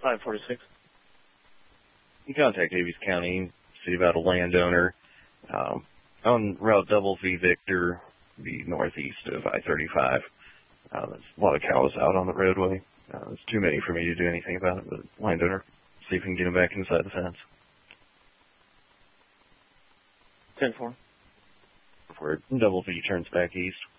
546. You contact Davies County, see about a landowner on Route Double V Victor, the northeast of I-35. There's a lot of cows out on the roadway. There's too many for me to do anything about it, but landowner, see if we can get them back inside the fence. 10-4. Before Double V turns back east.